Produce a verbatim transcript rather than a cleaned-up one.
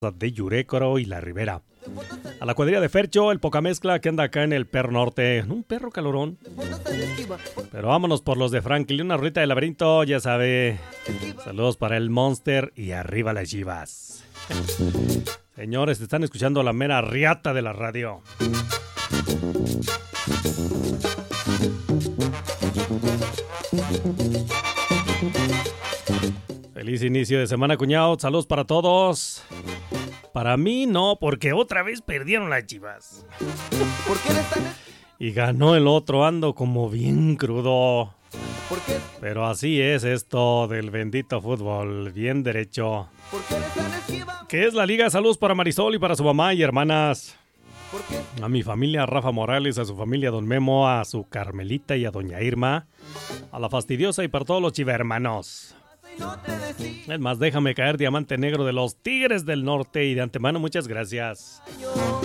de Yurécoro y La Ribera. A la cuadrilla de Fercho, el Pocamezcla que anda acá en el Perro Norte. Un perro calorón. Pero vámonos por los de Franklin. Una ruita de laberinto, ya sabe. Saludos para el Monster y arriba las Chivas. Señores, te están escuchando la mera riata de la radio. Feliz inicio de semana, cuñado. Saludos para todos. Para mí no, porque otra vez perdieron las Chivas. ¿Por qué eres tan... Y ganó el otro, ando como bien crudo. ¿Por qué? Pero así es esto del bendito fútbol, bien derecho. ¿Por qué eres tan esquiva? ¿Qué es la liga? Saludos para Marisol y para su mamá y hermanas. ¿Por qué? A mi familia Rafa Morales, a su familia Don Memo, a su Carmelita y a Doña Irma. A la fastidiosa y para todos los chivermanos. No te decía Es más, déjame caer diamante negro de los Tigres del Norte y de antemano muchas gracias. yo.